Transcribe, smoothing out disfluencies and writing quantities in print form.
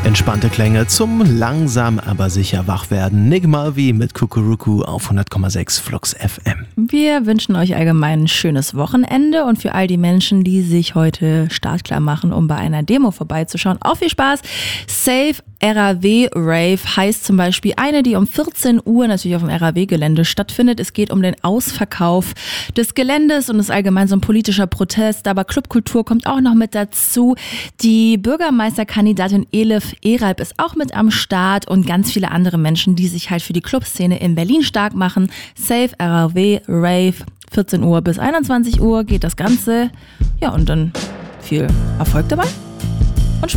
Entspannte Klänge zum langsam aber sicher Wachwerden. Nick Mulvey mit Kukuruku auf 100,6 Flux FM. Wir wünschen euch allgemein ein schönes Wochenende und für all die Menschen, die sich heute startklar machen, um bei einer Demo vorbeizuschauen, auch viel Spaß. Safe RAW Rave heißt zum Beispiel eine, die um 14 Uhr natürlich auf dem RAW-Gelände stattfindet. Es geht um den Ausverkauf des Geländes und ist allgemein so ein politischer Protest, aber Clubkultur kommt auch noch mit dazu. Die Bürgermeisterkandidatin Elif Eralp ist auch mit am Start und ganz viele andere Menschen, die sich halt für die Clubszene in Berlin stark machen. Safe RAW Rave, 14 Uhr bis 21 Uhr geht das Ganze. Ja, und dann viel Erfolg dabei.